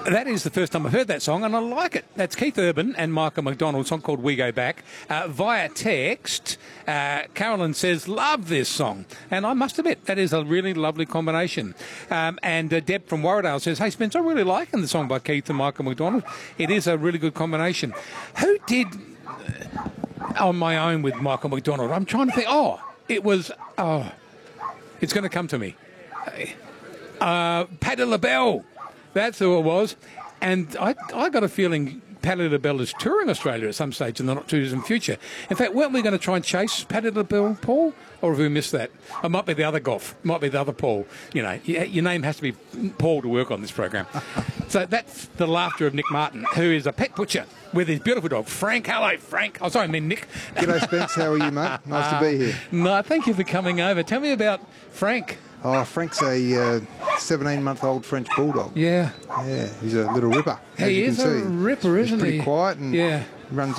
That is the first time I've heard that song, and I like it. That's Keith Urban and Michael McDonald, a song called We Go Back. Via text, Carolyn says, love this song. And I must admit, that is a really lovely combination. And Deb from Warradale says, hey, Spence, I'm really liking the song by Keith and Michael McDonald. It is a really good combination. Who did On My Own with Michael McDonald? I'm trying to think. It's going to come to me. Patti LaBelle. That's who it was. And I got a feeling Patti LaBelle is touring Australia at some stage in the not-too-distant future. In fact, weren't we going to try and chase Patti LaBelle, Paul? Or have we missed that? It might be the other Goff. It might be the other Paul. You know, your name has to be Paul to work on this program. So that's the laughter of Nick Martin, who is a pet butcher with his beautiful dog, Frank. Hello, Frank. Oh, sorry, I mean Nick. G'day, Spence. How are you, mate? Nice to be here. No, thank you for coming over. Tell me about Frank. Oh, Frank's a 17-month-old French bulldog. Yeah. Yeah, he's a little ripper. He is a ripper, isn't he? He's pretty quiet and runs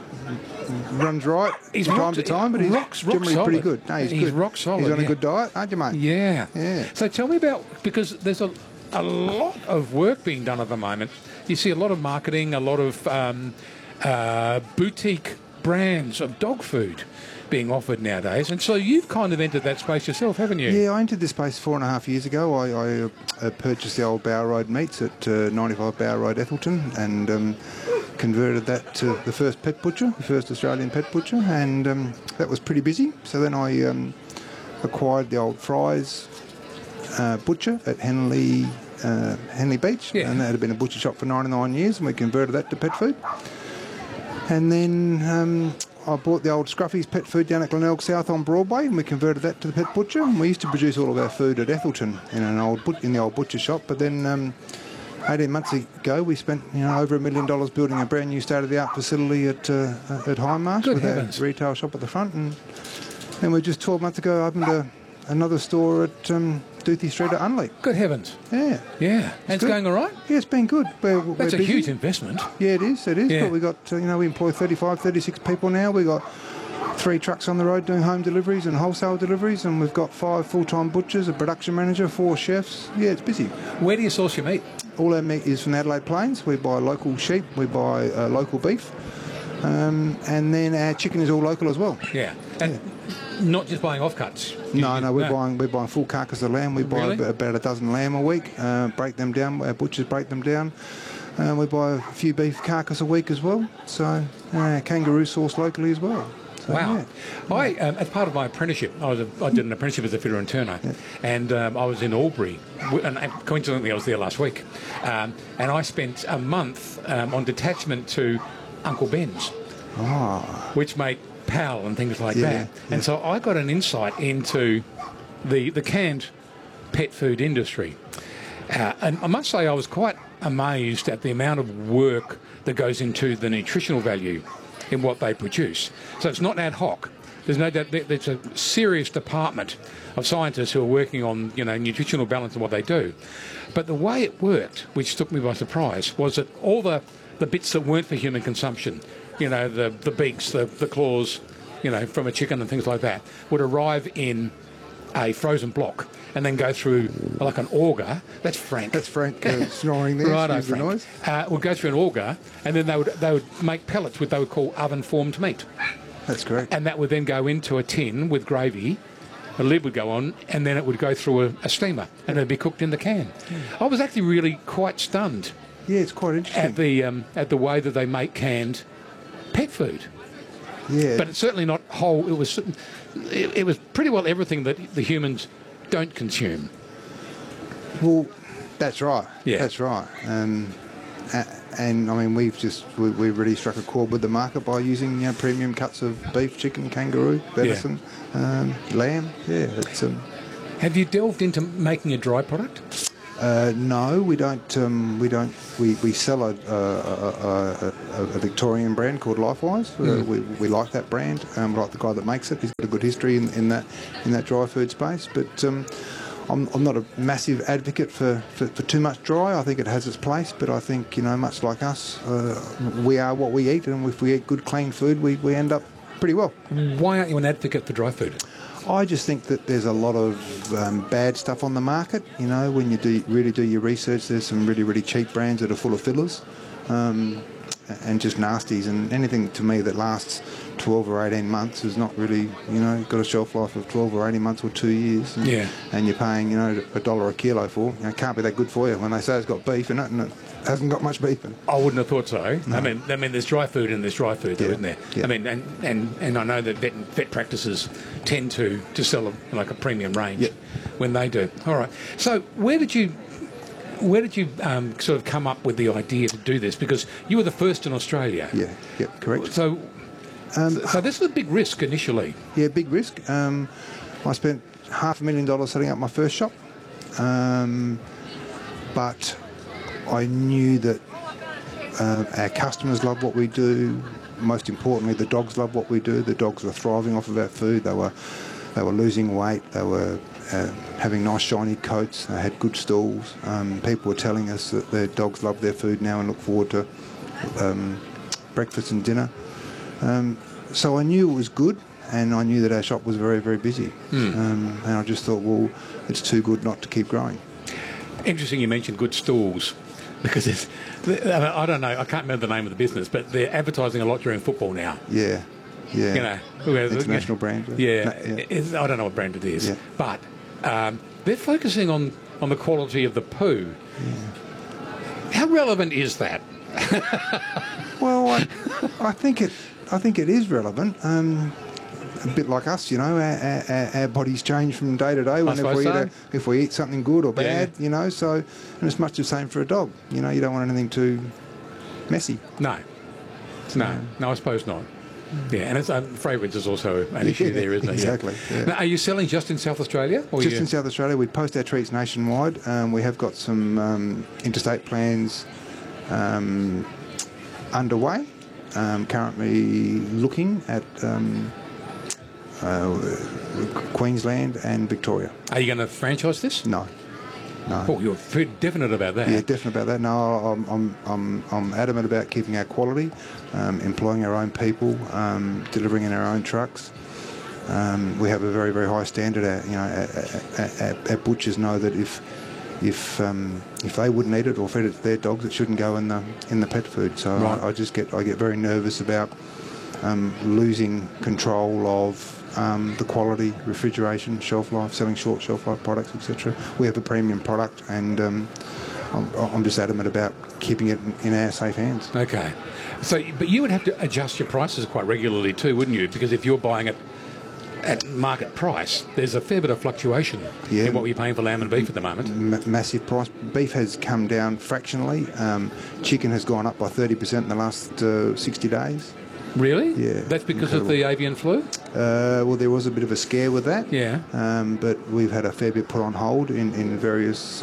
right from time to time, but he's generally pretty good. No, he's good. Rock solid. He's on a good diet, aren't you, mate? Yeah. Yeah. So tell me about, because there's a lot of work being done at the moment. You see a lot of marketing, a lot of boutique brands of dog food being offered nowadays, and so you've kind of entered that space yourself, haven't you? Yeah, I entered this space 4.5 years ago. I purchased the old Bower Road Meats at 95 Bower Road, Ethelton, and converted that to the first pet butcher, the first Australian pet butcher, and that was pretty busy. So then I acquired the old Fry's butcher at Henley Beach, and that had been a butcher shop for 99 years, and we converted that to pet food. And then I bought the old Scruffy's Pet Food down at Glenelg South on Broadway, and we converted that to the pet butcher. And we used to produce all of our food at Ethelton in the old butcher shop. But then 18 months ago, we spent over $1 million building a brand new state-of-the-art facility at Highmarsh with our retail shop at the front. And then we just 12 months ago opened another store at Doothie Street at Unley. Good heavens. Yeah. Yeah. And it's going all right? Yeah, it's been good. That's a huge investment. Yeah, it is. Yeah. But we got, we employ 35, 36 people now. We got 3 trucks on the road doing home deliveries and wholesale deliveries, and we've got 5 full-time butchers, a production manager, 4 chefs. Yeah, it's busy. Where do you source your meat? All our meat is from Adelaide Plains. We buy local sheep. We buy local beef. And then our chicken is all local as well. Yeah. And not just buying offcuts. No, we're buying full carcass of lamb. We buy about a dozen lamb a week. Break them down. Our butchers break them down. We buy a few beef carcass a week as well. So kangaroo sourced locally as well. So, wow. Yeah. As part of my apprenticeship, I did an apprenticeship as a fitter and turner, and I was in Albury, and coincidentally I was there last week, and I spent a month on detachment to Uncle Ben's, which made Pal and things like that. And so I got an insight into the canned pet food industry. And I must say I was quite amazed at the amount of work that goes into the nutritional value in what they produce. So it's not ad hoc. There's no doubt there's a serious department of scientists who are working on nutritional balance and what they do. But the way it worked, which took me by surprise, was that all the bits that weren't for human consumption, the beaks, the claws, from a chicken and things like that, would arrive in a frozen block and then go through like an auger. That's Frank. That's Frank snoring there. Right, Frank. Noise. Would go through an auger, and then they would make pellets, which they would call oven-formed meat. That's correct. And that would then go into a tin with gravy. A lid would go on, and then it would go through a steamer, and it would be cooked in the can. I was actually really quite stunned. Yeah, it's quite interesting. At the way that they make canned pet food. Yeah. But it's certainly not whole. It was pretty well everything that the humans don't consume. Well, that's right. Yeah. That's right. And I mean, we've really struck a chord with the market by using premium cuts of beef, chicken, kangaroo, venison, lamb. Yeah. It's, Have you delved into making a dry product? No, we don't. We sell a Victorian brand called Lifewise. We like that brand. We like the guy that makes it. He's got a good history in that dry food space. But I'm not a massive advocate for too much dry. I think it has its place. But I think much like us, we are what we eat, and if we eat good, clean food, we end up pretty well. Why aren't you an advocate for dry food? I just think that there's a lot of bad stuff on the market. You know, when you really do your research, there's some really, really cheap brands that are full of fillers and just nasties. And anything to me that lasts 12 or 18 months is not really, you know, got a shelf life of 12 or 18 months or 2 years. And you're paying, you know, $1 a kilo for. You know, it can't be that good for you when they say it's got beef in it and it hasn't got much beef in it. I wouldn't have thought so. No. I mean, there's dry food and there's dry food, though, isn't there? Yeah. I mean, and I know that vet practices tend to sell like a premium range when they do. All right. So where did you sort of come up with the idea to do this? Because you were the first in Australia. Yeah, correct. So this was a big risk initially. Yeah, big risk. I spent $500,000 setting up my first shop, but I knew that our customers love what we do. Most importantly, the dogs love what we do. The dogs were thriving off of our food. They were losing weight. They were having nice shiny coats. They had good stools. People were telling us that their dogs love their food now and look forward to breakfast and dinner. So I knew it was good, and I knew that our shop was very, very busy. And I just thought, well, it's too good not to keep growing. Interesting you mentioned good stools, because I don't know, I can't remember the name of the business, but they're advertising a lot during football now. Yeah. You know, international brand. I don't know what brand it is, but they're focusing on the quality of the poo. How relevant is that? Well, I think it is relevant. A bit like us, you know, our bodies change from day to day. If we eat something good or bad, you know. So, and it's much the same for a dog. You know, you don't want anything too messy. No, I suppose not. Yeah, and it's fragrance is also an issue there, isn't it? Exactly. Yeah. Now, are you selling just in South Australia? Or just in South Australia. We post our treats nationwide. We have got some interstate plans underway. Currently looking at Queensland and Victoria. Are you going to franchise this? No. Oh, you're very definite about that. Yeah, definite about that. No, I'm adamant about keeping our quality, employing our own people, delivering in our own trucks. We have a very, very high standard. Our butchers know that if they wouldn't eat it or feed it to their dogs, it shouldn't go in the pet food. So right. I get very nervous about losing control of the quality, refrigeration, shelf life, selling short shelf life products, etc. We have a premium product, and I'm just adamant about keeping it in our safe hands. Okay. So, but you would have to adjust your prices quite regularly too, wouldn't you? Because if you're buying it at market price, there's a fair bit of fluctuation in what we're paying for lamb and beef at the moment. Massive price. Beef has come down fractionally. Chicken has gone up by 30% in the last 60 days. Really? Yeah. That's because of the avian flu? Well, there was a bit of a scare with that. Yeah. But we've had a fair bit put on hold in various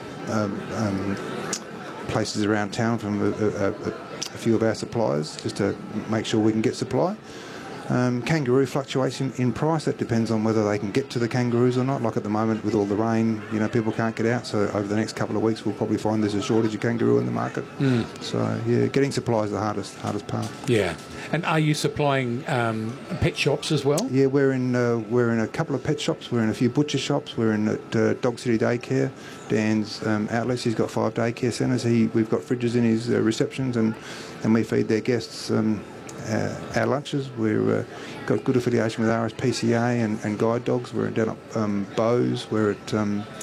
places around town from a few of our suppliers, just to make sure we can get supply. Kangaroo fluctuates in price. That depends on whether they can get to the kangaroos or not. Like at the moment with all the rain, you know, people can't get out. So over the next couple of weeks, we'll probably find there's a shortage of kangaroo in the market. So yeah, getting supply is the hardest part. Yeah. And are you supplying pet shops as well? Yeah, we're in a couple of pet shops. We're in a few butcher shops. We're in at Dog City Daycare. Dan's outlets. He's got 5 daycare centres. We've got fridges in his receptions, and we feed their guests our lunches. We've got good affiliation with RSPCA and Guide Dogs. We're down at Bowes. We're at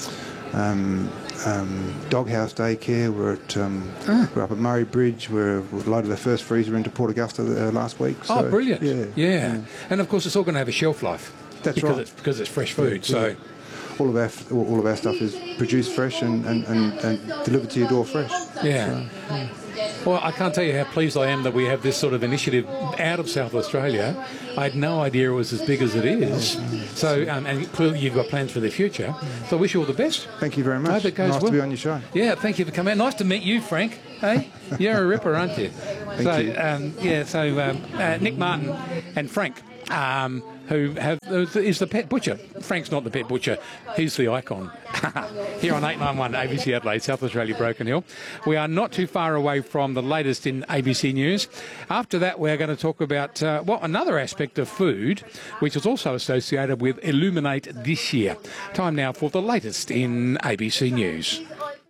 Doghouse Daycare. We're up at Murray Bridge. We loaded the first freezer into Port Augusta last week. So, oh, brilliant! Yeah, and of course it's all going to have a shelf life. That's right. Because it's fresh food. So all of our stuff is produced fresh and delivered to your door fresh. Yeah. So, well, I can't tell you how pleased I am that we have this sort of initiative out of South Australia. I had no idea it was as big as it is. So, and clearly you've got plans for the future. So I wish you all the best. Thank you very much. I hope it goes nice well. to be on your show. Yeah, thank you for coming out. Nice to meet you, Frank. Hey, you're a ripper, aren't you? Thank you. So Nick Martin and Frank, who is the pet butcher. Frank's not the pet butcher. He's the icon. Here on 891 ABC Adelaide, South Australia, Broken Hill. We are not too far away from the latest in ABC News. After that, we're going to talk about, another aspect of food, which is also associated with Illuminate this year. Time now for the latest in ABC News.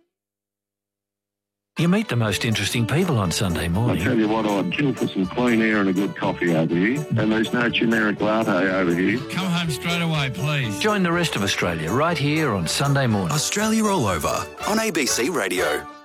You meet the most interesting people on Sunday morning. I tell you what, I'd kill for some clean air and a good coffee over here. And there's no generic latte over here. Come home straight away, please. Join the rest of Australia right here on Sunday morning. Australia All Over on ABC Radio.